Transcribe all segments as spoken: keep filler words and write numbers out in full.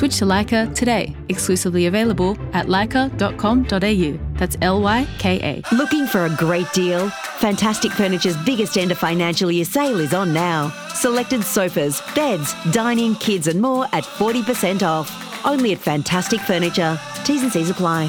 Switch to Lyca today. Exclusively available at lyca dot com dot a u. That's L Y K A. Looking for a great deal? Fantastic Furniture's biggest end of financial year sale is on now. Selected sofas, beds, dining, kids and more at forty percent off. Only at Fantastic Furniture. T's and C's apply.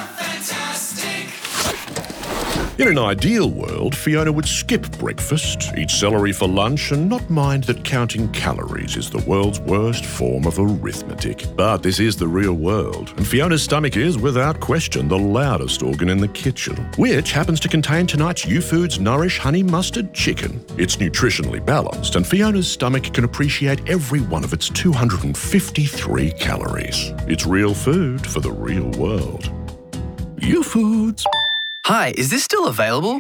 In an ideal world, Fiona would skip breakfast, eat celery for lunch, and not mind that counting calories is the world's worst form of arithmetic. But this is the real world, and Fiona's stomach is, without question, the loudest organ in the kitchen, which happens to contain tonight's YouFoods Nourish Honey Mustard Chicken. It's nutritionally balanced, and Fiona's stomach can appreciate every one of its two hundred fifty-three calories. It's real food for the real world. YouFoods. Hi, is this still available?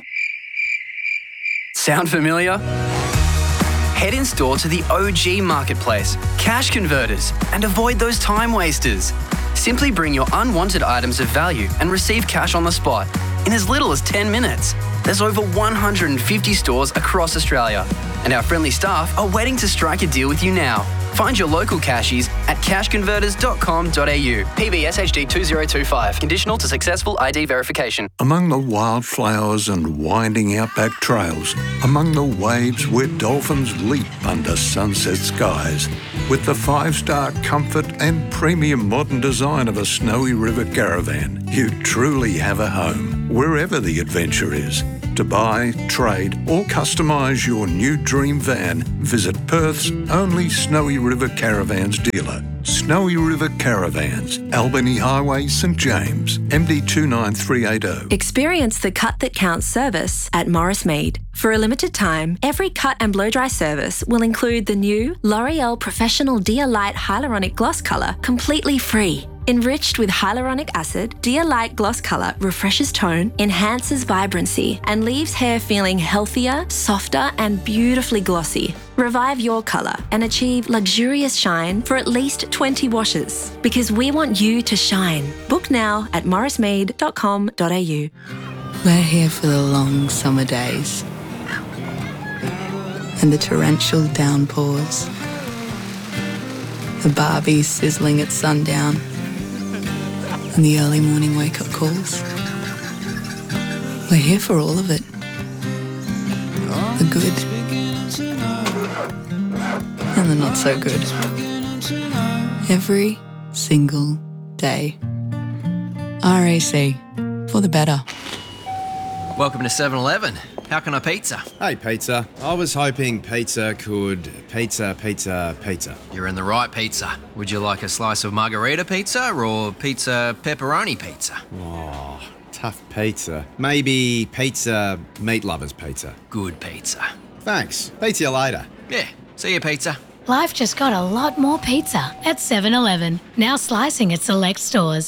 Sound familiar? Head in store to the O G Marketplace, Cash Converters, and avoid those time wasters. Simply bring your unwanted items of value and receive cash on the spot in as little as ten minutes. There's over one hundred fifty stores across Australia, and our friendly staff are waiting to strike a deal with you now. Find your local cashies at cash converters dot com dot a u. P B S H D two zero two five. Conditional to successful I D verification. Among the wildflowers and winding outback trails, among the waves where dolphins leap under sunset skies, with the five-star comfort and premium modern design of a Snowy River caravan, you truly have a home, wherever the adventure is. To buy, trade or customise your new dream van, visit Perth's only Snowy River Caravans dealer. Snowy River Caravans, Albany Highway, St James, M D two nine three eight zero. Experience the Cut That Counts service at Morris Mead. For a limited time, every cut and blow dry service will include the new L'Oreal Professional Dia Light Hyaluronic Gloss Colour completely free. Enriched with hyaluronic acid, Dia Light Gloss Colour refreshes tone, enhances vibrancy, and leaves hair feeling healthier, softer, and beautifully glossy. Revive your colour and achieve luxurious shine for at least twenty washes. Because we want you to shine. Book now at morris mead dot com dot a u. We're here for the long summer days and the torrential downpours, the Barbies sizzling at sundown, and the early morning wake-up calls. We're here for all of it. The good and the not so good. Every single day. R A C, for the better. Welcome to seven eleven. How can I pizza? Hey, pizza. I was hoping pizza could pizza, pizza, pizza. You're in the right pizza. Would you like a slice of margarita pizza or pizza pepperoni pizza? Oh, tough pizza. Maybe pizza meat lovers pizza. Good pizza. Thanks. Pizza you later. Yeah, see you, pizza. Life just got a lot more pizza at seven eleven. Now slicing at select stores.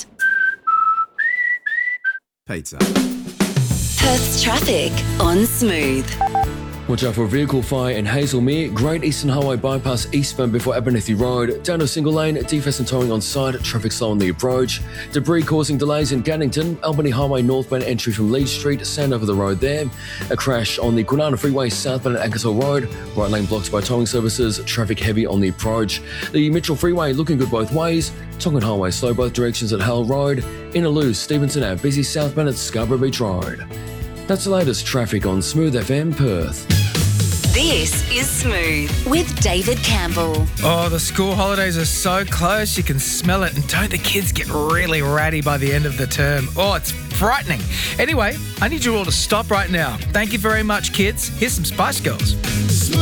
Pizza. Perth's traffic on Smooth. Watch out for a vehicle fire in Hazelmere, Great Eastern Highway bypass eastbound before Abernethy Road, down a single lane, defaced and towing on side, traffic slow on the approach. Debris causing delays in Gannington, Albany Highway northbound entry from Leeds Street, sand over the road there. A crash on the Kwinana Freeway southbound at Ankersall Road, right lane blocked by towing services, traffic heavy on the approach. The Mitchell Freeway looking good both ways, Tongan Highway slow both directions at Hull Road, Innaloo, Stevenson Ave busy southbound at Scarborough Beach Road. That's the latest traffic on Smooth F M Perth. This is Smooth with David Campbell. Oh, the school holidays are so close, you can smell it. And don't the kids get really ratty by the end of the term? Oh, it's frightening. Anyway, I need you all to stop right now. Thank you very much, kids. Here's some Spice Girls.